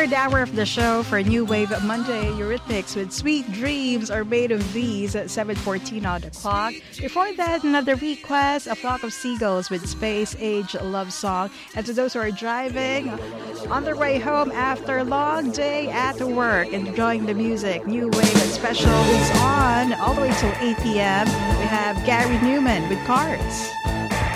third hour of the show for New Wave Monday Eurythmics with Sweet Dreams Are Made of These at 7:14 on the clock. Before that, another request, A Flock of Seagulls with Space Age Love Song. And to those who are driving on their way home after a long day at work, enjoying the music, New Wave Special is on all the way till 8 p.m. We have Gary Newman with Cards.